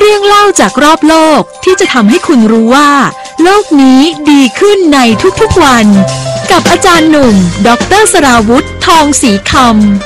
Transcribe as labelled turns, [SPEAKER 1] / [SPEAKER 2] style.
[SPEAKER 1] รื่องเล่าจากรอบโลกที่จะทำให้คุณรู้ว่าโลกนี้ดีขึ้นในทุกๆวันกับอาจารย์หนุ่มดร.สราวุธทองศรีคำ